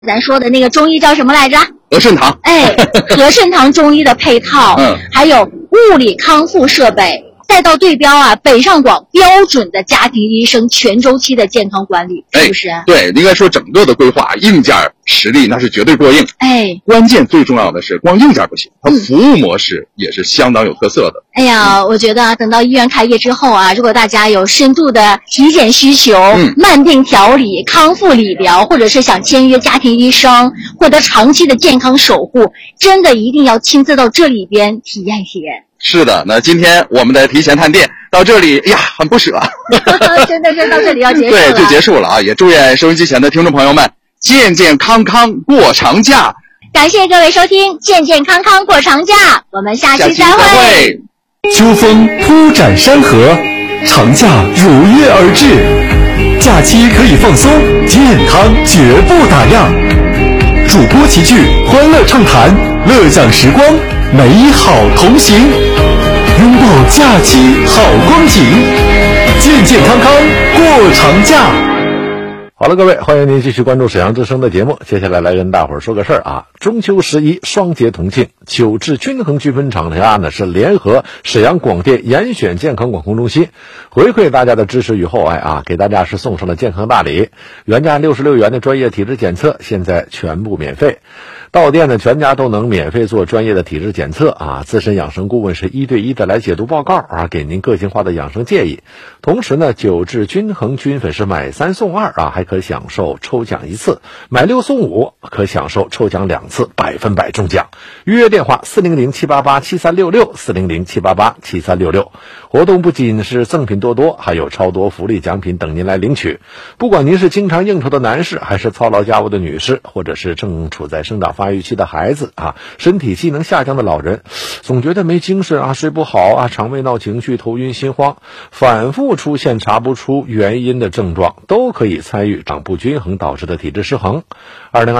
咱说的那个中医叫什么来着？ 和顺堂。 和顺堂中医的配套，还有物理康复设备，再到对标北上广标准的家庭医生全周期的健康管理，是不是？ 对，应该说整个的规划硬件实力那是绝对过硬。关键最重要的是光硬件不行，它服务模式也是相当有特色的。 我觉得等到医院开业之后如果大家有深度的体检需求，慢病调理、康复理疗，或者是想签约家庭医生，获得长期的健康守护，真的一定要亲自到这里边体验体验。 是的，那今天我们的提前探店到这里，很不舍。 真的是到这里要结束了。 对，就结束了也祝愿收音机前的听众朋友们健健康康过长假。 感谢各位收听健健康康过长假，我们下期再会。 秋风铺展山河，长假如约而至，假期可以放松，健康绝不打烊。主播齐聚，欢乐畅谈，乐享时光，美好同行，拥抱假期好光景，健健康康过长假。 好了，各位，欢迎您继续关注沈阳之声的节目。接下来跟大伙儿说个事儿中秋11双节同庆，九治均衡区分厂家是联合沈阳广电严选健康管控中心，回馈大家的支持与厚爱给大家是送上了健康大礼，原价66元的专业体质检测，现在全部免费。到店呢，全家都能免费做专业的体质检测资深养生顾问是1对1的来解读报告给您个性化的养生建议。同时呢，九治均衡菌粉是买3送2还可享受抽奖1次，买6送5可享受抽奖2次，100%中奖。预约电话400-788-7366 400-788-7366。活动不仅是赠品多多，还有超多福利奖品等您来领取。不管您是经常应酬的男士，还是操劳家务的女士，或者是正处在生长发育期的孩子身体机能下降的老人，总觉得没精神睡不好肠胃闹情绪、头晕心慌，反复出现查不出原因的症状，都可以参与长不均衡导致的体质失衡。